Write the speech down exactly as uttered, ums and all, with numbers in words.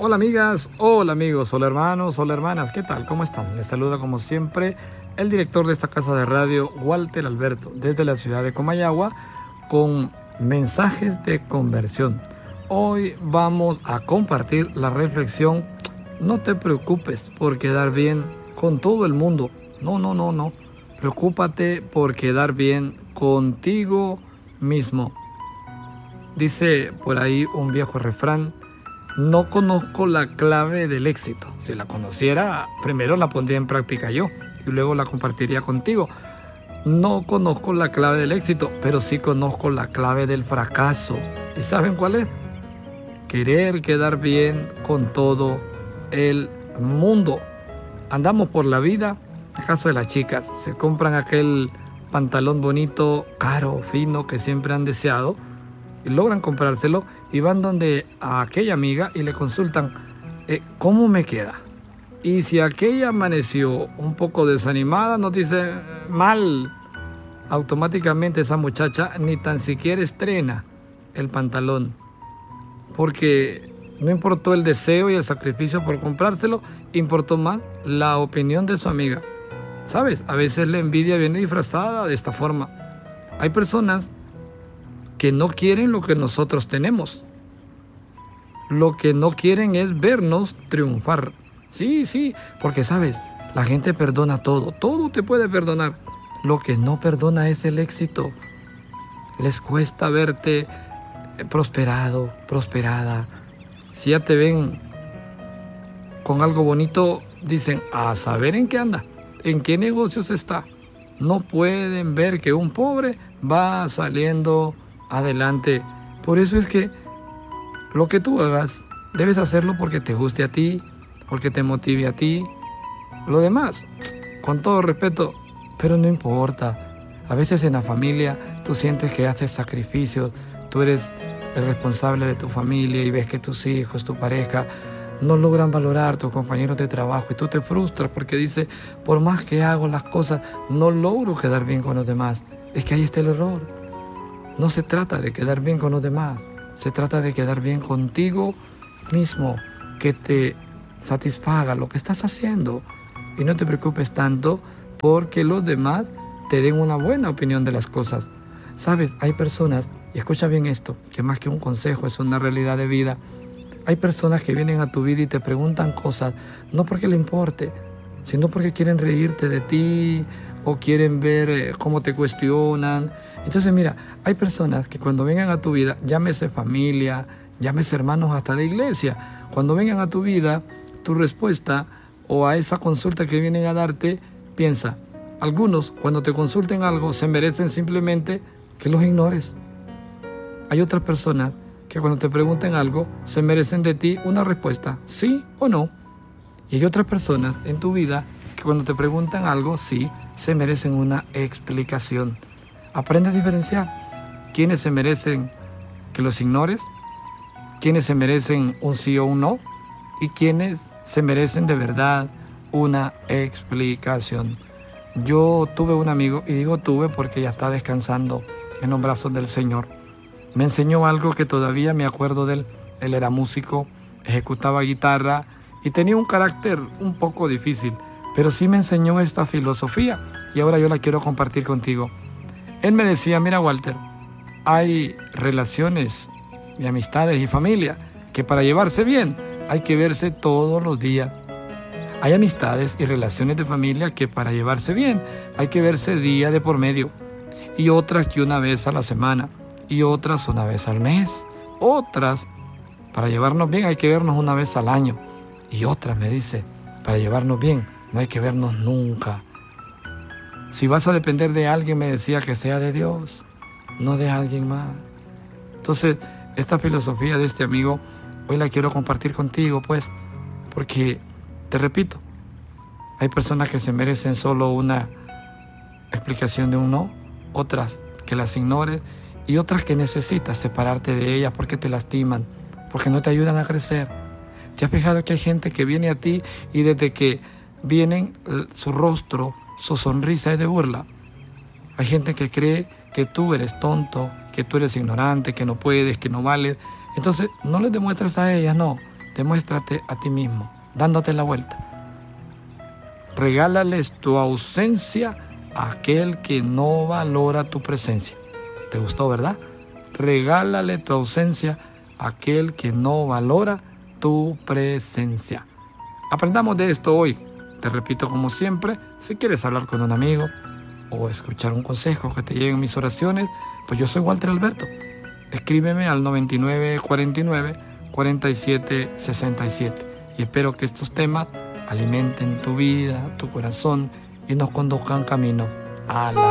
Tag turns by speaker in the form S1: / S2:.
S1: Hola amigas, hola amigos, hola hermanos, hola hermanas, ¿qué tal? ¿Cómo están? Les saluda como siempre el director de esta casa de radio, Walter Alberto, desde la ciudad de Comayagua, con mensajes de conversión. Hoy vamos a compartir la reflexión: no te preocupes por quedar bien con todo el mundo. No, no, no, no. Preocúpate por quedar bien contigo mismo. Dice por ahí un viejo refrán: no conozco la clave del éxito. Si la conociera, primero la pondría en práctica yo y luego la compartiría contigo. No conozco la clave del éxito, pero sí conozco la clave del fracaso. ¿Y saben cuál es? Querer quedar bien con todo el mundo. Andamos por la vida, en el caso de las chicas, se compran aquel pantalón bonito, caro, fino, que siempre han deseado, y logran comprárselo y van donde a aquella amiga y le consultan eh, ¿cómo me queda? Y si aquella amaneció un poco desanimada, nos dice mal, automáticamente esa muchacha ni tan siquiera estrena el pantalón, porque no importó el deseo y el sacrificio por comprárselo, importó más la opinión de su amiga. ¿Sabes? A veces la envidia viene disfrazada de esta forma. Hay personas que no quieren lo que nosotros tenemos. Lo que no quieren es vernos triunfar. Sí, sí, porque sabes, la gente perdona todo, todo te puede perdonar. Lo que no perdona es el éxito. Les cuesta verte prosperado, prosperada. Si ya te ven con algo bonito, dicen, a saber en qué anda, en qué negocios está. No pueden ver que un pobre va saliendo adelante. Por eso es que lo que tú hagas, debes hacerlo porque te guste a ti, porque te motive a ti. Lo demás, con todo respeto, pero no importa. A veces en la familia tú sientes que haces sacrificios, tú eres el responsable de tu familia y ves que tus hijos, tu pareja, no logran valorar a tus compañeros de trabajo y tú te frustras porque dices, por más que hago las cosas, no logro quedar bien con los demás. Es que ahí está el error. No se trata de quedar bien con los demás, se trata de quedar bien contigo mismo, que te satisfaga lo que estás haciendo y no te preocupes tanto porque los demás te den una buena opinión de las cosas. Sabes, hay personas, y escucha bien esto, que más que un consejo es una realidad de vida. Hay personas que vienen a tu vida y te preguntan cosas, no porque le importe, sino porque quieren reírte de ti o quieren ver eh, cómo te cuestionan. Entonces mira, hay personas que cuando vengan a tu vida, llámese familia, llámese hermanos hasta de iglesia, cuando vengan a tu vida, tu respuesta o a esa consulta que vienen a darte, piensa, algunos cuando te consulten algo se merecen simplemente que los ignores. Hay otras personas que cuando te pregunten algo se merecen de ti una respuesta, sí o no. Y hay otras personas en tu vida que cuando te preguntan algo, sí, se merecen una explicación. Aprende a diferenciar quiénes se merecen que los ignores, quiénes se merecen un sí o un no, y quiénes se merecen de verdad una explicación. Yo tuve un amigo, y digo tuve porque ya está descansando en los brazos del Señor. Me enseñó algo que todavía me acuerdo de él. Él era músico, ejecutaba guitarra y tenía un carácter un poco difícil, pero sí me enseñó esta filosofía y ahora yo la quiero compartir contigo. Él me decía, mira Walter, hay relaciones y amistades y familia que para llevarse bien hay que verse todos los días. Hay amistades y relaciones de familia que para llevarse bien hay que verse día de por medio, y otras que una vez a la semana, y otras una vez al mes, otras para llevarnos bien hay que vernos una vez al año, y otras, me dice, para llevarnos bien no hay que vernos nunca. Si vas a depender de alguien, me decía, que sea de Dios, no de alguien más. Entonces, esta filosofía de este amigo, hoy la quiero compartir contigo, pues, porque, te repito, hay personas que se merecen solo una explicación de un no, otras que las ignores, y otras que necesitas separarte de ellas porque te lastiman, porque no te ayudan a crecer. ¿Te has fijado que hay gente que viene a ti y desde que vienen su rostro, su sonrisa es de burla? Hay gente que cree que tú eres tonto, que tú eres ignorante, que no puedes, que no vales. Entonces no les demuestres a ellas, no, demuéstrate a ti mismo, dándote la vuelta. Regálales tu ausencia a aquel que no valora tu presencia. ¿Te gustó, verdad? Regálale tu ausencia a aquel que no valora tu presencia. Aprendamos de esto hoy. Te repito, como siempre, si quieres hablar con un amigo o escuchar un consejo que te lleguen mis oraciones, pues yo soy Walter Alberto. Escríbeme al noventa y nueve cuarenta y nueve cuarenta y siete sesenta y siete y espero que estos temas alimenten tu vida, tu corazón y nos conduzcan camino a la